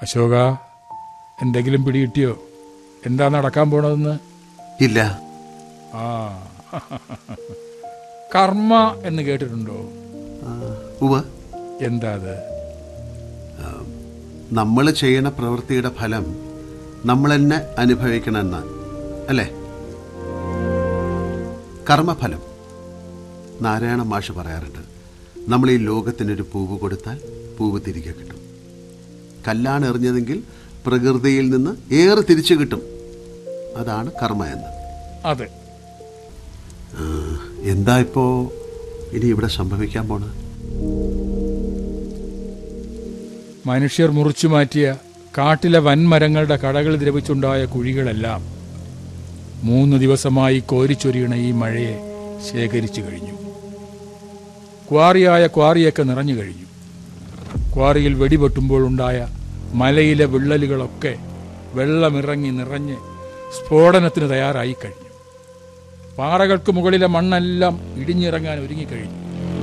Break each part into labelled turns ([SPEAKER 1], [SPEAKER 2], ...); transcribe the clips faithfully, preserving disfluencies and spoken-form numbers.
[SPEAKER 1] അശോക, എന്തെങ്കിലും പിടികിട്ടിയോ? എന്താ നടക്കാൻ പോണതെന്ന്?
[SPEAKER 2] ഇല്ല.
[SPEAKER 1] ആ കർമ്മ എന്ന് കേട്ടിട്ടുണ്ടോ? എന്താ അത്?
[SPEAKER 2] നമ്മൾ ചെയ്യണ പ്രവൃത്തിയുടെ ഫലം നമ്മൾ തന്നെ അനുഭവിക്കണമെന്ന് അല്ലേ? കർമ്മഫലം. നാരായണ മാഷ് പറയാറുണ്ട്, നമ്മൾ ഈ ലോകത്തിനൊരു പൂവ് കൊടുത്താൽ പൂവ് തിരികെ കിട്ടും. കല്ലാണ് എറിഞ്ഞതെങ്കിൽ പ്രകൃതിയിൽ നിന്ന് ഏറെ തിരിച്ചു കിട്ടും. അതാണ് കർമ്മ എന്ന്.
[SPEAKER 1] അതെ.
[SPEAKER 2] എന്താ ഇപ്പോ ഇനി ഇവിടെ സംഭവിക്കാൻ പോണത്?
[SPEAKER 1] മനുഷ്യർ മുറിച്ചു മാറ്റിയ കാട്ടിലെ വൻമരങ്ങളുടെ കടകൾ ദ്രവിച്ചുണ്ടായ കുഴികളെല്ലാം മൂന്ന് ദിവസമായി കോരിച്ചൊരിയണ ഈ മഴയെ ശേഖരിച്ചു കഴിഞ്ഞു. ക്വാറിയായ ക്വാറിയൊക്കെ നിറഞ്ഞു കഴിഞ്ഞു. ക്വാറിയിൽ വെടിപൊട്ടുമ്പോഴുണ്ടായ മലയിലെ വിള്ളലുകളൊക്കെ വെള്ളമിറങ്ങി നിറഞ്ഞ് സ്ഫോടനത്തിന് തയ്യാറായി കഴിഞ്ഞു. പാറകൾക്ക് മുകളിലെ മണ്ണെല്ലാം ഇടിഞ്ഞിറങ്ങാൻ ഒരുങ്ങിക്കഴിഞ്ഞു.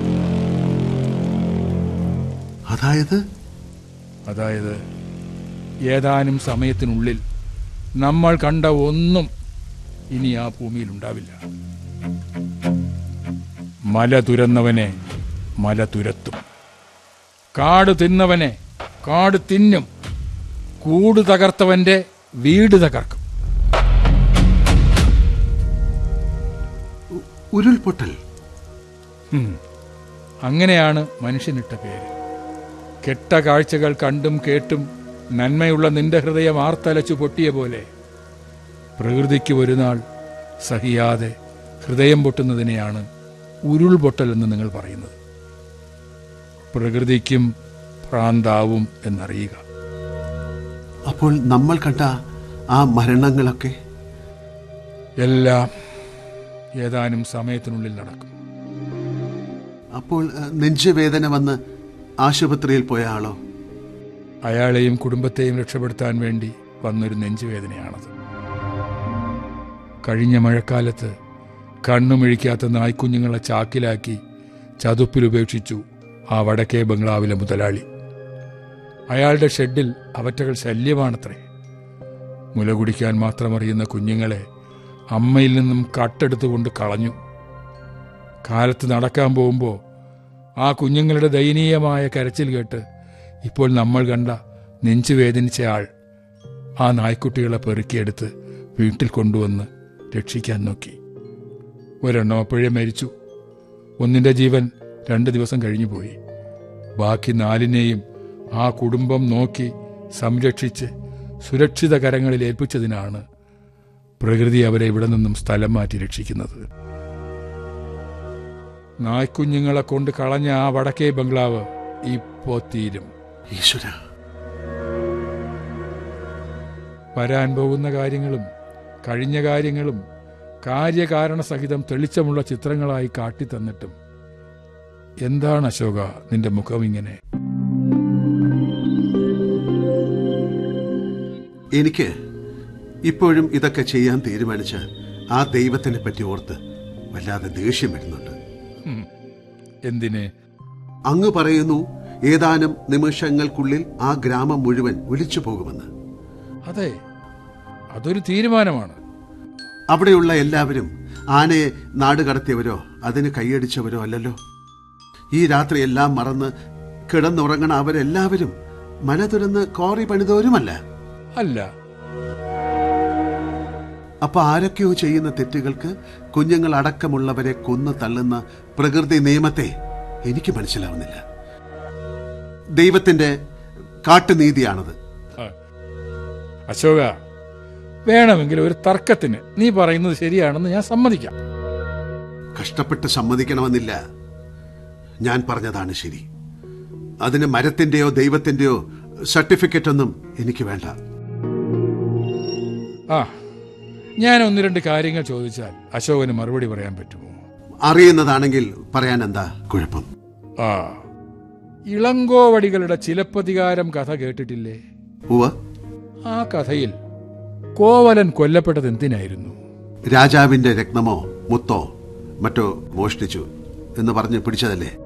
[SPEAKER 2] അതായത്
[SPEAKER 1] അതായത് ഏതാനും സമയത്തിനുള്ളിൽ നമ്മൾ കണ്ട ഒന്നും ഇനി ആ ഭൂമിയിൽ ഉണ്ടാവില്ല. മല തുരന്നവനെ മല തുരത്തും, കാട് തിന്നവനെ കാട് തിന്നും, കൂട് തകർത്തവന്റെ വീട് തകർക്കും.
[SPEAKER 2] ഉരുൾപൊട്ടൽ.
[SPEAKER 1] അങ്ങനെയാണ് മനുഷ്യനിട്ട പേര്. കെട്ട കാഴ്ചകൾ കണ്ടും കേട്ടും നന്മയുള്ള നിന്റെ ഹൃദയം ആർത്തലച്ചു പൊട്ടിയ പോലെ പ്രകൃതിക്ക് ഒരു നാൾ സഹിയാതെ ഹൃദയം പൊട്ടുന്നതിനെയാണ് ഉരുൾപൊട്ടൽ എന്ന് നിങ്ങൾ പറയുന്നത്. പ്രകൃതിക്കും ഭ്രാന്താവും എന്നറിയുക.
[SPEAKER 2] അപ്പോൾ നമ്മൾ കണ്ട ആ മരണങ്ങളൊക്കെ
[SPEAKER 1] എല്ലാം ഏതാനും സമയത്തിനുള്ളിൽ നടക്കും.
[SPEAKER 2] അപ്പോൾ നെഞ്ചുവേദന വന്ന് ആശുപത്രിയിൽ പോയ ആളോ?
[SPEAKER 1] അയാളെയും കുടുംബത്തെയും രക്ഷപ്പെടുത്താൻ വേണ്ടി വന്നൊരു നെഞ്ചുവേദനയാണത്. കഴിഞ്ഞ മഴക്കാലത്ത് കണ്ണുമിഴിക്കാത്ത നായ്ക്കുഞ്ഞുങ്ങളെ ചാക്കിലാക്കി ചതുപ്പിലുപേക്ഷിച്ചു ആ വടക്കേ ബംഗ്ലാവിലെ മുതലാളി. അയാളുടെ ഷെഡിൽ അവറ്റകൾ ശല്യമാണത്രേ. മുല കുടിക്കാൻ മാത്രമറിയുന്ന കുഞ്ഞുങ്ങളെ അമ്മയിൽ നിന്നും കട്ടെടുത്തുകൊണ്ട് കളഞ്ഞു. കാലത്ത് നടക്കാൻ പോകുമ്പോൾ ആ കുഞ്ഞുങ്ങളുടെ ദയനീയമായ കരച്ചിൽ കേട്ട് ഇപ്പോൾ നമ്മൾ കണ്ട നെഞ്ചു വേദനിച്ച ആൾ ആ നായ്ക്കുട്ടികളെ പെറുക്കിയെടുത്ത് വീട്ടിൽ കൊണ്ടുവന്ന് രക്ഷിക്കാൻ നോക്കി. ഒരെണ്ണം അപ്പോഴേ മരിച്ചു. ഒന്നിൻ്റെ ജീവൻ രണ്ട് ദിവസം കഴിഞ്ഞു പോയി. ബാക്കി നാലിനെയും ആ കുടുംബം നോക്കി സംരക്ഷിച്ച് സുരക്ഷിത കരങ്ങളിൽ ഏൽപ്പിച്ചതിനാണ് പ്രകൃതി അവരെ ഇവിടെ നിന്നും സ്ഥലം മാറ്റി രക്ഷിക്കുന്നത്. നായ്ക്കുഞ്ഞുങ്ങളെ കൊണ്ട് കളഞ്ഞ ആ വടക്കേ ബംഗ്ലാവ് ഇപ്പോ തീരും.
[SPEAKER 2] ഈശ്വര,
[SPEAKER 1] വരാൻ പോകുന്ന കാര്യങ്ങളും കഴിഞ്ഞ കാര്യങ്ങളും കാര്യകാരണ സഹിതം തെളിച്ചമുള്ള ചിത്രങ്ങളായി കാട്ടിത്തന്നിട്ടും എന്താണ് അശോക നിന്റെ മുഖം ഇങ്ങനെ?
[SPEAKER 2] എനിക്ക് ഇപ്പോഴും ഇതൊക്കെ ചെയ്യാൻ തീരുമാനിച്ച ആ ദൈവത്തിനെ പറ്റി ഓർത്ത് വല്ലാതെ ദേഷ്യം വരുന്നുണ്ട്.
[SPEAKER 1] എന്തിന്?
[SPEAKER 2] അങ്ങ് പറയുന്നു ഏതാനും നിമിഷങ്ങൾക്കുള്ളിൽ ആ ഗ്രാമം മുഴുവൻ ഒലിച്ചു പോകുമെന്ന്.
[SPEAKER 1] അതെ, അതൊരു തീരുമാനമാണ്.
[SPEAKER 2] അവിടെയുള്ള എല്ലാവരും ആനയെ നാടുകടത്തിയവരോ അതിന് കൈയടിച്ചവരോ അല്ലല്ലോ. ഈ രാത്രി എല്ലാം മറന്ന് കിടന്നുറങ്ങണ അവരെല്ലാവരും മല തുരന്ന് കോറി പണിതവരുമല്ല.
[SPEAKER 1] അല്ല.
[SPEAKER 2] അപ്പൊ ആരൊക്കെയോ ചെയ്യുന്ന തെറ്റുകൾക്ക് കുഞ്ഞുങ്ങൾ അടക്കമുള്ളവരെ കൊന്നു തള്ളുന്ന പ്രകൃതി നിയമത്തെ എനിക്ക് മനസ്സിലാവുന്നില്ല. ദൈവത്തിന്റെ കാട്ടുനീതിയാണത്.
[SPEAKER 1] അശോക, വേണമെങ്കിൽ ഒരു തർക്കത്തിന് നീ പറയുന്നത് ശരിയാണെന്ന് ഞാൻ സമ്മതിക്കാം.
[SPEAKER 2] കഷ്ടപ്പെട്ട് സമ്മതിക്കണമെന്നില്ല. ഞാൻ പറഞ്ഞതാണ് ശരി. അതിന് മരത്തിന്റെയോ ദൈവത്തിന്റെയോ സർട്ടിഫിക്കറ്റ് ഒന്നും എനിക്ക് വേണ്ട.
[SPEAKER 1] ആ, ഞാൻ ഒന്ന് രണ്ട് കാര്യങ്ങൾ ചോദിച്ചാൽ അശോകന് മറുപടി പറയാൻ പറ്റുമോ?
[SPEAKER 2] അറിയുന്നതാണെങ്കിൽ പറയാൻ എന്താ കുഴപ്പം?
[SPEAKER 1] ആ, ഇളങ്കോവടികളുടെ ചിലപ്പതികാരം കഥ കേട്ടിട്ടില്ലേ?
[SPEAKER 2] ഉവ്വ.
[SPEAKER 1] ആ കഥയിൽ കോവലൻ കൊല്ലപ്പെട്ടത് എന്തിനായിരുന്നു?
[SPEAKER 2] രാജാവിന്റെ രത്നമോ മുത്തോ മറ്റോ മോഷ്ടിച്ചു എന്ന് പറഞ്ഞ് പിടിച്ചതല്ലേ?